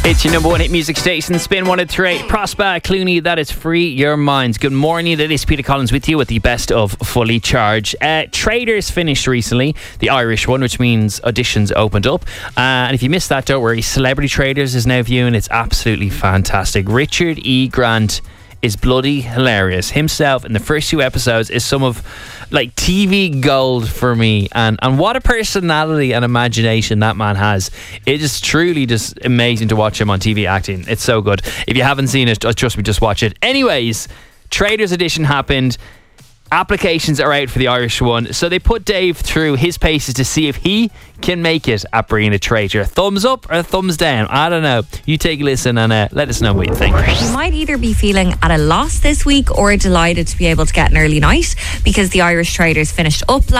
It's your number one hit music station, Spin 103. Prosper Clooney, that is Free Your Minds. Good morning, it is Peter Collins with you with the best of Fully Charged. Traders finished recently, the Irish one, which means auditions opened up. And if you missed that, don't worry, Celebrity Traders is now viewing. It's absolutely fantastic. Richard E. Grant is bloody hilarious. Himself in the first few episodes is some of like TV gold for me, and what a personality and imagination that man has. It is truly just amazing to watch him on TV acting. It's so good. If you haven't seen it, trust me, just watch it. Anyways, Traders Edition happened. Applications are out for the Irish one, so they put Dave through his paces to see if he can make it at being a traitor. Thumbs up or thumbs down? I don't know. You take a listen and let us know what you think. You might either be feeling at a loss this week or delighted to be able to get an early night because the Irish Traders finished up